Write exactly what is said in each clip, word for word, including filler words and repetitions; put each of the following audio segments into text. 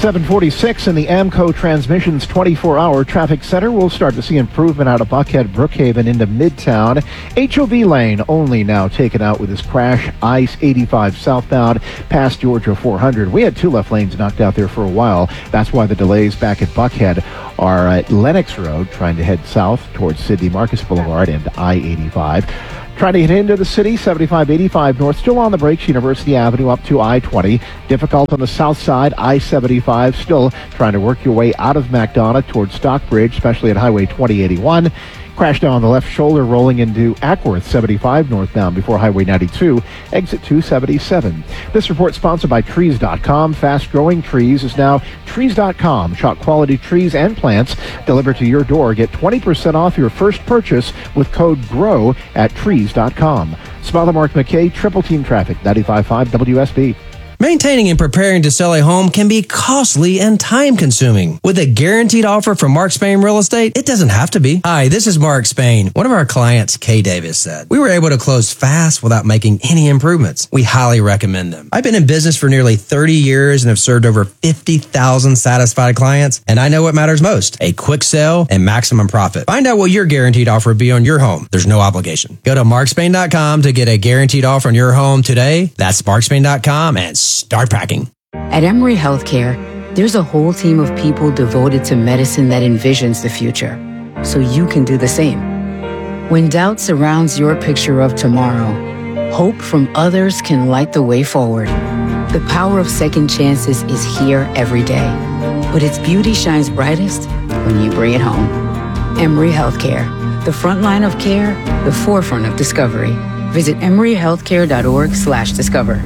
seven forty-six in the AMCO Transmissions twenty-four hour traffic center. We'll start to see improvement out of Buckhead, Brookhaven into Midtown. H O V lane only now taken out with this crash. I eighty-five southbound past Georgia four hundred. We had two left lanes knocked out there for a while. That's why the delays back at Buckhead are at Lennox Road, trying to head south towards Sidney Marcus Boulevard and I eighty-five. Trying to get into the city, seventy-five eighty-five north, still on the brakes, University Avenue up to I twenty. Difficult on the south side, I seventy-five, still trying to work your way out of McDonough towards Stockbridge, especially at Highway twenty eighty-one. Crash down the left shoulder rolling into Ackworth, seventy-five northbound before Highway ninety-two, exit two seventy-seven. This report sponsored by Trees dot com. Fast-growing trees is now Trees dot com. Shop quality trees and plants delivered to your door. Get twenty percent off your first purchase with code GROW at Trees dot com. Smiler Mark McKay, Triple Team Traffic, ninety-five point five W S B. Maintaining and preparing to sell a home can be costly and time-consuming. With a guaranteed offer from Mark Spain Real Estate, it doesn't have to be. Hi, this is Mark Spain. One of our clients, Kay Davis, said, "We were able to close fast without making any improvements. We highly recommend them. I've been in business for nearly thirty years and have served over fifty thousand satisfied clients, and I know what matters most, a quick sale and maximum profit. Find out what your guaranteed offer would be on your home. There's no obligation. Go to mark spain dot com to get a guaranteed offer on your home today. That's mark spain dot com and start packing." At Emory Healthcare, there's a whole team of people devoted to medicine that envisions the future, so you can do the same. When doubt surrounds your picture of tomorrow, hope from others can light the way forward. The power of second chances is here every day, but its beauty shines brightest when you bring it home. Emory Healthcare, the front line of care, the forefront of discovery. Visit emory healthcare dot org slash discover.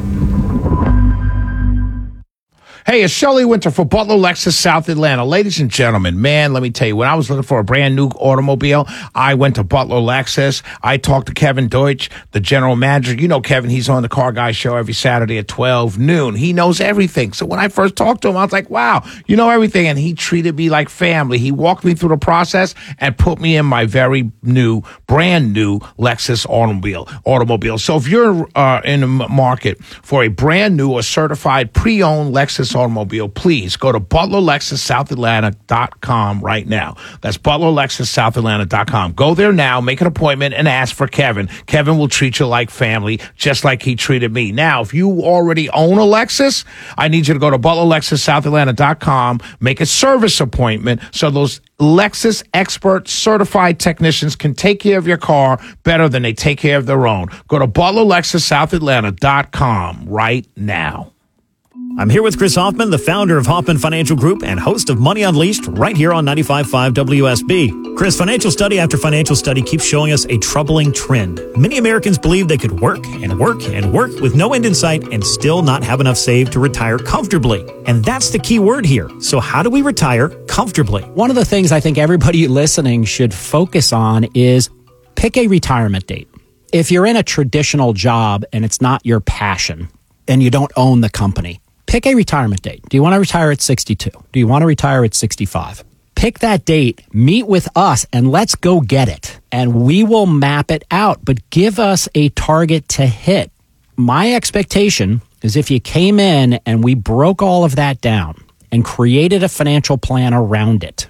Hey, it's Shelley Winter for Butler Lexus South Atlanta. Ladies and gentlemen, man, let me tell you, when I was looking for a brand new automobile, I went to Butler Lexus. I talked to Kevin Deutsch, the general manager. You know Kevin, he's on the Car Guy show every Saturday at twelve noon. He knows everything. So when I first talked to him, I was like, wow, you know everything. And he treated me like family. He walked me through the process and put me in my very new, brand new Lexus automobile. automobile. So if you're uh, in the market for a brand new or certified pre-owned Lexus automobile, please go to butler lexus south atlanta dot com right now. That's butler lexus south atlanta dot com. Go there now, make an appointment, and ask for Kevin. Kevin will treat you like family, just like he treated me. Now, if you already own a Lexus, I need you to go to butler lexus south atlanta dot com, make a service appointment so those Lexus expert certified technicians can take care of your car better than they take care of their own. Go to butler lexus south atlanta dot com right now. I'm here with Chris Hoffman, the founder of Hoffman Financial Group and host of Money Unleashed right here on ninety-five point five W S B. Chris, financial study after financial study keeps showing us a troubling trend. Many Americans believe they could work and work and work with no end in sight and still not have enough saved to retire comfortably. And that's the key word here. So how do we retire comfortably? One of the things I think everybody listening should focus on is pick a retirement date. If you're in a traditional job and it's not your passion and you don't own the company, pick a retirement date. Do you want to retire at sixty-two? Do you want to retire at sixty-five? Pick that date, meet with us, and let's go get it. And we will map it out, but give us a target to hit. My expectation is if you came in and we broke all of that down and created a financial plan around it,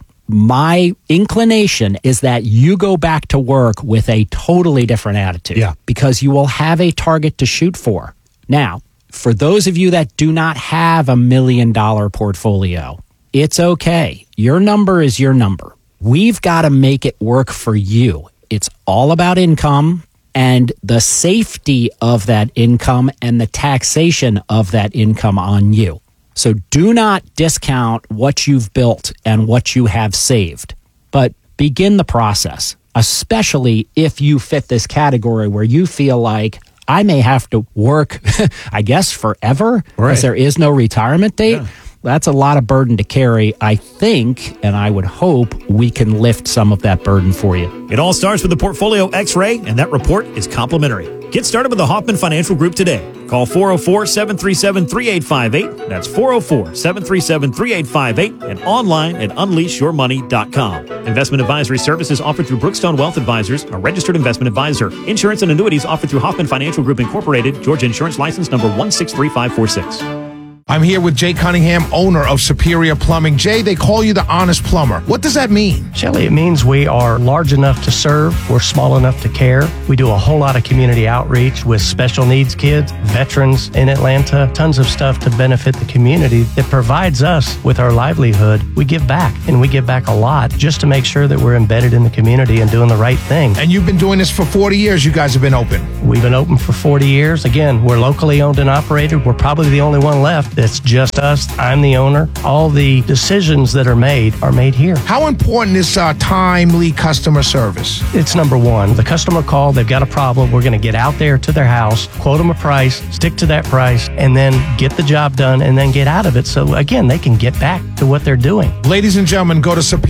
my inclination is that you go back to work with a totally different attitude. Yeah. Because you will have a target to shoot for. Now, for those of you that do not have a million dollar portfolio, it's okay. Your number is your number. We've got to make it work for you. It's all about income and the safety of that income and the taxation of that income on you. So do not discount what you've built and what you have saved, but begin the process, especially if you fit this category where you feel like I may have to work, I guess, forever, because Right. there is no retirement date. Yeah. That's a lot of burden to carry. I think, and I would hope, we can lift some of that burden for you. It all starts with the Portfolio X-Ray, and that report is complimentary. Get started with the Hoffman Financial Group today. Call four oh four, seven three seven, three eight five eight. That's four oh four, seven three seven, three eight five eight and online at unleash your money dot com. Investment advisory services offered through Brookstone Wealth Advisors, a registered investment advisor. Insurance and annuities offered through Hoffman Financial Group Incorporated, Georgia Insurance License number one six three five four six. I'm here with Jay Cunningham, owner of Superior Plumbing. Jay, they call you the honest plumber. What does that mean? Shelly, it means we are large enough to serve, we're small enough to care. We do a whole lot of community outreach with special needs kids, veterans in Atlanta, tons of stuff to benefit the community that provides us with our livelihood. We give back, and we give back a lot just to make sure that we're embedded in the community and doing the right thing. And you've been doing this for forty years. You guys have been open. We've been open for forty years. Again, we're locally owned and operated. We're probably the only one left. It's just us. I'm the owner. All the decisions that are made are made here. How important is uh, timely customer service? It's number one. The customer call, they've got a problem. We're going to get out there to their house, quote them a price, stick to that price, and then get the job done and then get out of it. So again, they can get back to what they're doing. Ladies and gentlemen, go to Superior